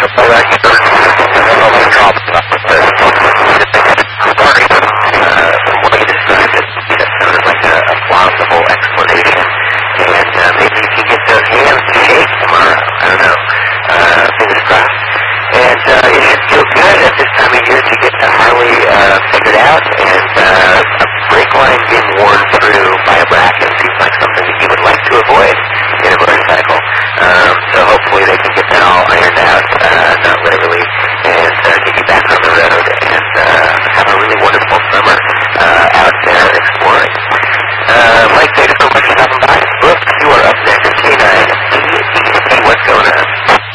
all that church, all the problems up with the story. From what you described, it sounded like a plausible explanation. And maybe you can get those hands to shake tomorrow. I don't know. Fingers crossed. And it should feel good at this time of year to get the Harley figured out, and a brake line being worn through by a bracket seems like something that you would like to avoid in a motorcycle. So hopefully they can get that all ironed out, not literally, and get you back on the road and have a really wonderful summer out there exploring. Mike, thanks so much for stopping by. Brooke, you are up next. K9 BBC, what's going on?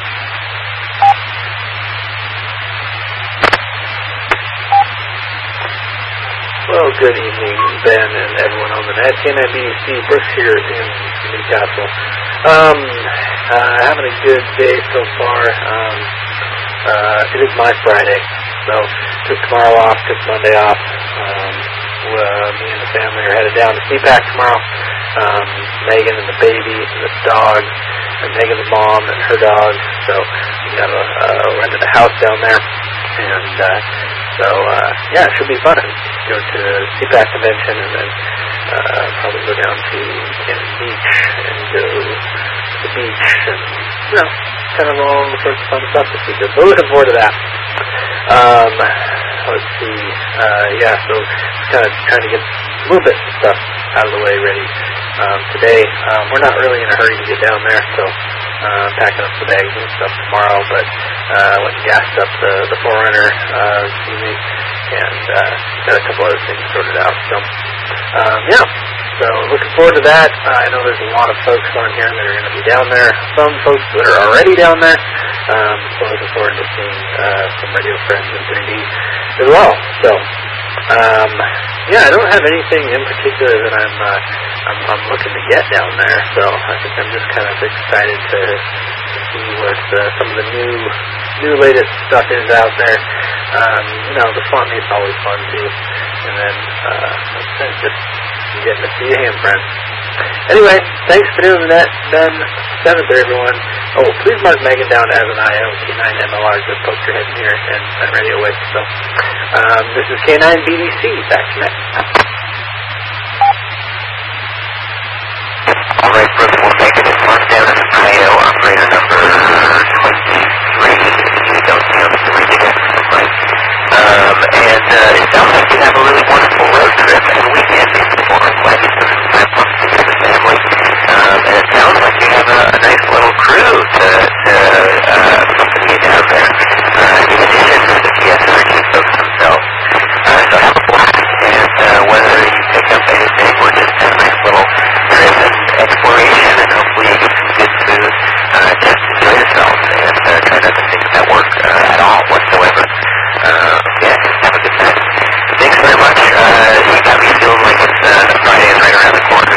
Well, good evening, Ben and everyone on the net. K9BDC, Brooks here in Newcastle. Having a good day so far. It is my Friday, so took tomorrow off, took Monday off. Me and the family are headed down to CPAC tomorrow. Megan and the baby and the dog, and Megan's mom and her dog. So we got rented a house down there, and yeah, it should be fun. Go to CPAC convention and then probably go down to Cannon Beach and go to the beach and, kind of all sorts of fun stuff this weekend. So looking forward to that. Let's see. So kind of trying to get a little bit of stuff out of the way ready today. We're not really in a hurry to get down there, so packing up the bags and stuff tomorrow, but went and gassed up the 4Runner this evening, and got a couple other things sorted out. So looking forward to that. I know there's a lot of folks on here that are going to be down there. Some folks that are already down there. So looking forward to seeing some radio friends in 3D as well. So I don't have anything in particular that I'm looking to get down there. So I think I'm just kind of excited to see what some of the new latest stuff is out there. The swap meet's always fun too. And then just getting to see you again, friends. Anyway, thanks for doing that, Ben. 7th, everyone. Oh, please mark Megan down as an IO, K9MLR, just post your head in here and radio with. So, this is K9BDC. Back to next. All right, Brooke, we'll make it marked down as an IO, operator number 23. You don't sound to reach it, right? And it sounds like you have a really wonderful road trip and weekend in Fort West with the family. And it sounds like you have a nice little crew to